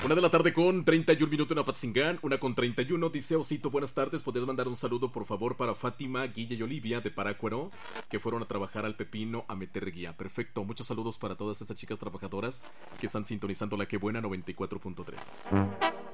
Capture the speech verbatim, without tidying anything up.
Una de la tarde con treinta y un minutos en Apatzingán. Una con treinta y uno. Dice Osito, buenas tardes. ¿Podrías mandar un saludo, por favor, para Fátima, Guilla y Olivia de Parácuaro, que fueron a trabajar al Pepino a meter guía? Perfecto. Muchos saludos para todas estas chicas trabajadoras que están sintonizando la que buena noventa y cuatro punto tres.